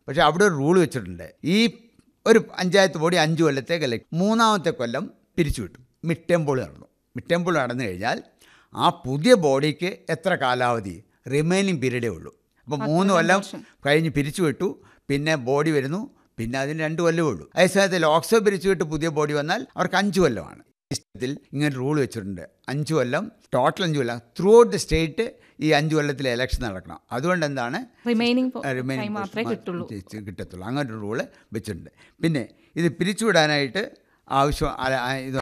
പക്ഷേ അവിടെ ഒരു റൂൾ വെച്ചിട്ടുണ്ട്. ഈ ഒരു പഞ്ചായത്ത് ബോഡി 5 കൊല്ലത്തേക്ക് അല്ലെങ്കിൽ 3ാമത്തെ കൊല്ലം പിരിച്ചുവിട്ടു. മിഡ് ടേം പോൾ നടന്നു. മിഡ് ടേം പോൾ നടന്നു കഴിഞ്ഞാൽ ആ പുതിയ ബോഡിക്ക് എത്ര കാലാവധി റിമൈനിങ് പീരീഡേ ഉള്ളൂ. അപ്പോൾ 3 കൊല്ലം കഴിഞ്ഞ് പിരിച്ചുവിട്ടു, പിന്നെ ബോഡി വരുന്നു, പിന്നെ അതിന് 2 കൊല്ലമേ ഉള്ളൂ. അതേസമയത്ത് ലോക്സഭ പിരിച്ചുവിട്ട് പുതിയ ബോഡി വന്നാൽ അവർക്ക് 5 കൊല്ലമാണ്. ത്തിൽ ഇങ്ങനെ റൂൾ വെച്ചിട്ടുണ്ട്. 5 കൊല്ലം, total 5 Kollam through out the state ഈ 5 കൊല്ലത്തിൽ ഇലക്ഷൻ നടക്കണം. അതുകൊണ്ട് എന്താണ് റിമൈനിങ് കിട്ടത്തുള്ളൂ. അങ്ങനെ ഒരു റൂള് വെച്ചിട്ടുണ്ട്. പിന്നെ ഇത് പിരിച്ചുവിടാനായിട്ട് ഇത്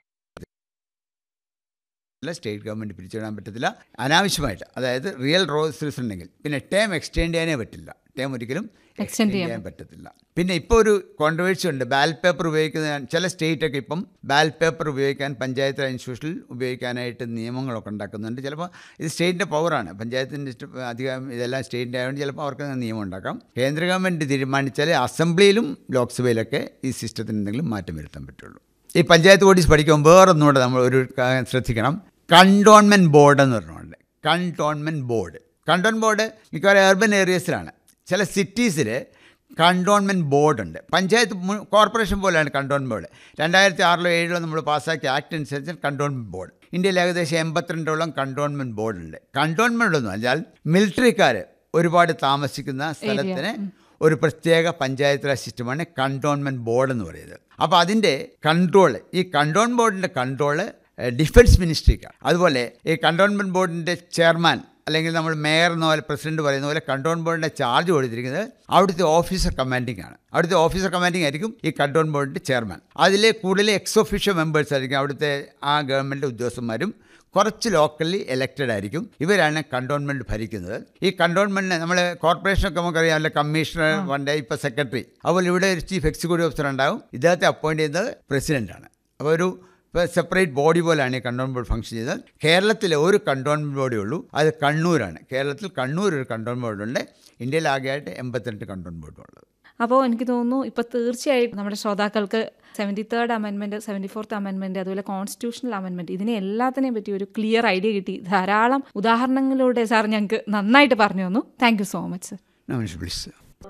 സ്റ്റേറ്റ് ഗവൺമെൻറ് പിരിച്ചുവിടാൻ പറ്റത്തില്ല അനാവശ്യമായിട്ട്. അതായത് റിയൽ റോൾസ് ഉണ്ടെങ്കിൽ. പിന്നെ ടേം എക്സ്റ്റെൻഡ് ചെയ്യാനേ പറ്റില്ല. ടേം ഒരിക്കലും എക്സ്റ്റെൻഡ് ചെയ്യാൻ പറ്റത്തില്ല. പിന്നെ ഇപ്പോൾ ഒരു കോൺട്രവേഴ്സി ഉണ്ട്. ബാലറ്റ് പേപ്പർ ഉപയോഗിക്കുന്ന ചില സ്റ്റേറ്റൊക്കെ ഇപ്പം ബാലറ്റ് പേപ്പർ ഉപയോഗിക്കാൻ പഞ്ചായത്ത് രാജ് ഇൻസ്റ്റിറ്റ്യൂഷനിൽ ഉപയോഗിക്കാനായിട്ട് നിയമങ്ങളൊക്കെ ഉണ്ടാക്കുന്നുണ്ട്. ചിലപ്പോൾ ഇത് സ്റ്റേറ്റിൻ്റെ പവറാണ്. പഞ്ചായത്തിൻ്റെ അധികം ഇതെല്ലാം സ്റ്റേറ്റിൻ്റെ ആയതുകൊണ്ട് ചിലപ്പോൾ അവർക്ക് നിയമം ഉണ്ടാക്കാം. കേന്ദ്ര ഗവൺമെൻറ് തീരുമാനിച്ചാൽ അസംബ്ലിയിലും ലോക്സഭയിലൊക്കെ ഈ സിസ്റ്റത്തിന് എന്തെങ്കിലും മാറ്റം വരുത്താൻ പറ്റുള്ളൂ. ഈ പഞ്ചായത്ത് ബോഡീസ് പഠിക്കുമ്പോൾ വേറൊന്നുകൂടെ നമ്മൾ ഒരു ശ്രദ്ധിക്കണം. കണ്ടോൺമെൻറ്റ് ബോർഡ് എന്ന് പറഞ്ഞുകൊണ്ട് കണ്ടോൺമെൻറ്റ് ബോർഡ് മിക്കവാറും അർബൻ ഏരിയസിലാണ്. ചില സിറ്റീസിൽ കണ്ടോൺമെൻറ്റ് ബോർഡുണ്ട്. പഞ്ചായത്ത് കോർപ്പറേഷൻ പോലെയാണ് കണ്ടോൺമെൻറ്റ് ബോർഡ്. 2006 7 നമ്മൾ പാസ്സാക്കിയ ആക്ട് അനുസരിച്ച് കണ്ടോൺമെൻറ്റ് ബോർഡ്. ഇന്ത്യയിൽ ഏകദേശം 82ഓളം കണ്ടോൺമെൻറ്റ് ബോർഡുണ്ട്. കണ്ടോൺമെൻറ്റ് എന്ന് പറഞ്ഞാൽ മിലിറ്ററിക്കാർ ഒരുപാട് താമസിക്കുന്ന സ്ഥലത്തിന് ഒരു പ്രത്യേക പഞ്ചായത്ത് രാജ് സിസ്റ്റമാണ് കണ്ടോൺമെൻറ്റ് ബോർഡ് എന്ന് പറയുന്നത്. അപ്പോൾ അതിൻ്റെ കൺട്രോള്, ഈ കണ്ടോൺമെൻറ്റ് ബോർഡിൻ്റെ കൺട്രോള് ഡിഫൻസ് മിനിസ്ട്രിക്കാണ്. അതുപോലെ ഈ കണ്ടോൺമെൻറ്റ് ബോർഡിൻ്റെ ചെയർമാൻ അല്ലെങ്കിൽ നമ്മൾ മേയർ എന്ന പോലെ പ്രസിഡന്റ് പറയുന്ന പോലെ കണ്ടോൺമെൻറ്റ് ബോർഡിൻ്റെ ചാർജ് കൊടുത്തിരിക്കുന്നത് അവിടുത്തെ ഓഫീസർ കമാൻഡിംഗ് ആണ്. അവിടുത്തെ ഓഫീസർ കമാൻഡിംഗ് ആയിരിക്കും ഈ കണ്ടോൺമെൻറ്റ് ബോർഡിൻ്റെ ചെയർമാൻ. അതിലെ കൂടുതൽ എക്സ് ഒഫീഷ്യോ മെമ്പേഴ്സ് ആയിരിക്കും അവിടുത്തെ ആ ഗവൺമെൻറ് ഉദ്യോഗസ്ഥന്മാരും. കുറച്ച് ലോക്കലി എലക്റ്റഡ് ആയിരിക്കും. ഇവരാണ് കണ്ടോൺമെൻറ്റ് ഭരിക്കുന്നത്. ഈ കണ്ടോൺമെൻറ്റിന് നമ്മൾ കോർപ്പറേഷനൊക്കെ നമുക്കറിയാമല്ലോ, കമ്മീഷണർ, വൺ ഡേ ഇപ്പോൾ സെക്രട്ടറി. അതുപോലെ ഇവിടെ ഒരു ചീഫ് എക്സിക്യൂട്ടീവ് ഓഫീസർ ഉണ്ടാവും. ഇദ്ദേഹത്തെ അപ്പോയിൻറ്റ് ചെയ്യുന്നത് പ്രസിഡൻ്റാണ്. അപ്പോൾ ഒരു സെപ്പറേറ്റ് ബോഡി പോലെയാണ് ഈ കണ്ടോൺമെൻറ്റ് ബോർഡ് ഫംഗ്ഷൻ ചെയ്തത്. കേരളത്തിലെ ഒരു കണ്ടോൺമെൻറ്റ് ബോഡി ഉള്ളൂ, അത് കണ്ണൂരാണ്. കേരളത്തിൽ കണ്ണൂർ ഒരു കണ്ടോൺമെൻറ്റ് ബോർഡുണ്ട്. ഇന്ത്യയിൽ ആകെയായിട്ട് 88 കണ്ടോൺമെൻറ്റ് ബോർഡുള്ളത്. അപ്പോൾ എനിക്ക് തോന്നുന്നു ഇപ്പോൾ തീർച്ചയായും നമ്മുടെ ശ്രോതാക്കൾക്ക് 73rd അമെൻമെൻറ്റ്, 74th അമെൻമെൻറ്റ്, അതുപോലെ കോൺസ്റ്റിറ്റ്യൂഷണൽ അമെൻമെൻറ്റ്, ഇതിനെ എല്ലാത്തിനെയും പറ്റി ഒരു ക്ലിയർ ഐഡിയ കിട്ടി. ധാരാളം ഉദാഹരണങ്ങളിലൂടെ സാർ ഞങ്ങൾക്ക് നന്നായിട്ട് പറഞ്ഞു തന്നു. Thank you so much sir. നമസ്കാരം.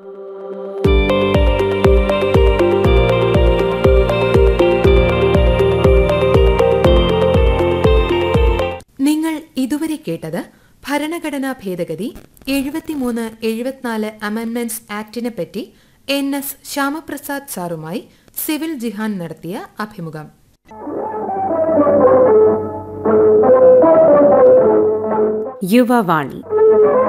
നിങ്ങൾ ഇതുവരെ കേട്ടത് ഭരണഘടനാ ഭേദഗതി 73-74 അമെൻമെന്റ്സ് ആക്ടിനെ പറ്റി NS ശ്യാമപ്രസാദ് സാറുമായി സിവിൽ ജിഹാൻ നടത്തിയ അഭിമുഖം. യുവവാണി.